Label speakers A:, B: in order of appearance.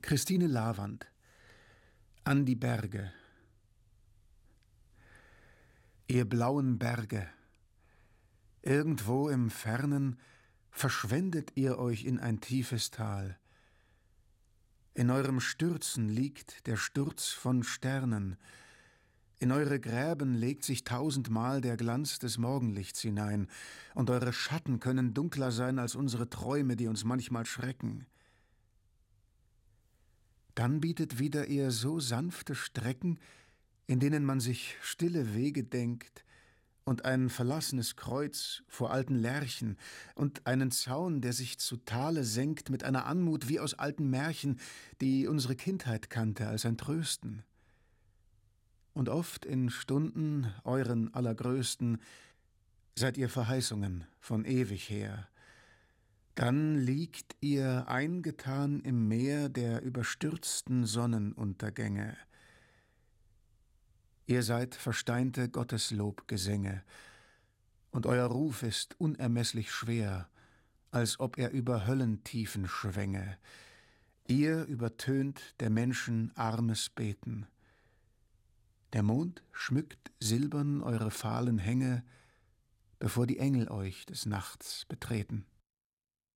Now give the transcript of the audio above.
A: Christine Lavand. An die Berge. Ihr blauen Berge, irgendwo im Fernen verschwendet ihr euch in ein tiefes Tal. In eurem Stürzen liegt der Sturz von Sternen, in eure Gräben legt sich tausendmal der Glanz des Morgenlichts hinein, und eure Schatten können dunkler sein als unsere Träume, die uns manchmal schrecken. Dann bietet wieder ihr so sanfte Strecken, in denen man sich stille Wege denkt und ein verlassenes Kreuz vor alten Lärchen und einen Zaun, der sich zu Tale senkt mit einer Anmut wie aus alten Märchen, die unsere Kindheit kannte als ein Trösten. Und oft in Stunden euren allergrößten seid ihr Verheißungen von ewig her. Dann liegt ihr eingetan im Meer der überstürzten Sonnenuntergänge. Ihr seid versteinte Gotteslobgesänge, und euer Ruf ist unermesslich schwer, als ob er über Höllentiefen schwänge. Ihr übertönt der Menschen armes Beten. Der Mond schmückt silbern eure fahlen Hänge, bevor die Engel euch des Nachts betreten.